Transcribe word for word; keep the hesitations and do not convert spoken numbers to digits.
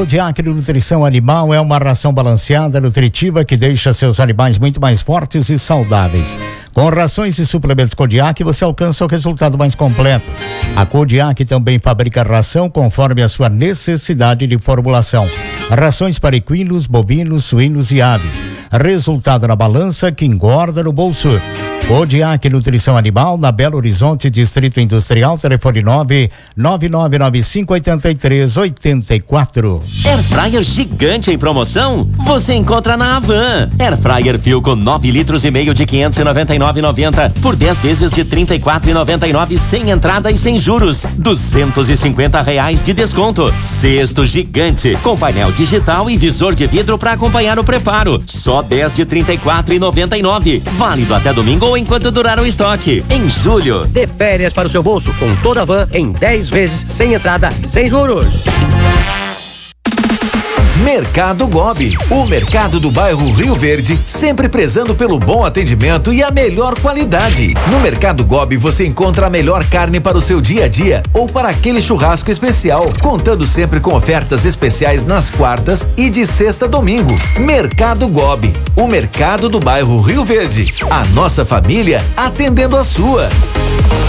Kodiak Nutrição Animal é uma ração balanceada, nutritiva, que deixa seus animais muito mais fortes e saudáveis. Com rações e suplementos Kodiak, você alcança o resultado mais completo. A Kodiak também fabrica ração conforme a sua necessidade de formulação. Rações para equinos, bovinos, suínos e aves. Resultado na balança que engorda no bolso. Kodiak Nutrição Animal, na Belo Horizonte, Distrito Industrial, telefone nove nove nove nove cinco oito três oito quatro. Air Fryer gigante em promoção? Você encontra na Havan. Air Fryer Philco nove litros e meio de quinhentos e noventa e nove reais e noventa centavos por dez vezes de trinta e quatro reais e noventa e nove centavos sem entrada e sem juros. duzentos e cinquenta reais de desconto. Cesto gigante com painel digital e visor de vidro para acompanhar o preparo. Só dez de trinta e quatro reais e noventa e nove centavos. Válido até domingo ou enquanto durar o estoque. Em julho. Dê férias para o seu bolso com toda a van em dez vezes sem entrada e sem juros. Mercado Gobi, o mercado do bairro Rio Verde, sempre prezando pelo bom atendimento e a melhor qualidade. No Mercado Gobi você encontra a melhor carne para o seu dia a dia ou para aquele churrasco especial, contando sempre com ofertas especiais nas quartas e de sexta a domingo. Mercado Gobi, o mercado do bairro Rio Verde, a nossa família atendendo a sua.